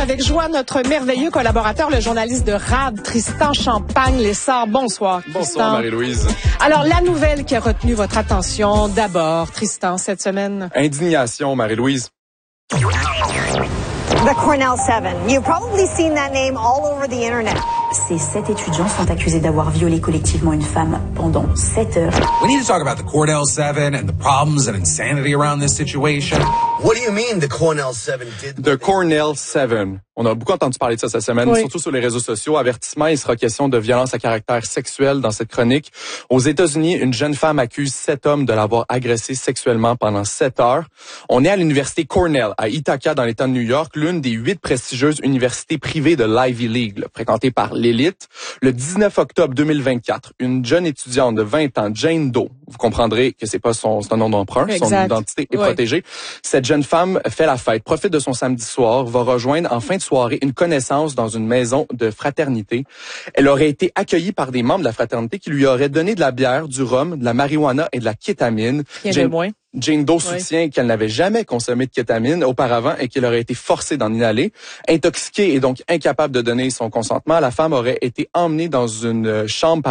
avec joie notre merveilleux collaborateur, le journaliste de RAD, Tristan Champagne-Lessard. Bonsoir, Tristan. Bonsoir, Marie-Louise. Alors, la nouvelle qui a retenu votre attention d'abord, Tristan, cette semaine. Indignation, Marie-Louise. The Cornell 7. You've probably seen that name all over the internet. Ces 7 étudiants sont accusés d'avoir violé collectivement une femme pendant 7 heures. We need to talk about the Cornell 7 and the problems and insanity around this situation. What do you mean the Cornell 7 did? The Cornell 7. On a beaucoup entendu parler de ça cette semaine, oui, surtout sur les réseaux sociaux. Avertissement, il sera question de violence à caractère sexuel dans cette chronique. Aux États-Unis, une jeune femme accuse 7 hommes de l'avoir agressée sexuellement pendant 7 heures. On est à l'université Cornell, à Ithaca, dans l'État de New York, l'une des 8 prestigieuses universités privées de l'Ivy League, fréquentée par l'élite. Le 19 octobre 2024, une jeune étudiante de 20 ans, Jane Doe, vous comprendrez que c'est pas son nom d'emprunt, son identité est protégée. Cette jeune femme fait la fête, profite de son samedi soir, va rejoindre en fin de soirée une connaissance dans une maison de fraternité. Elle aurait été accueillie par des membres de la fraternité qui lui auraient donné de la bière, du rhum, de la marijuana et de la kétamine. Jane Doe soutient qu'elle n'avait jamais consommé de kétamine auparavant et qu'elle aurait été forcée d'en inhaler. Intoxiquée et donc incapable de donner son consentement, la femme aurait été emmenée dans une chambre par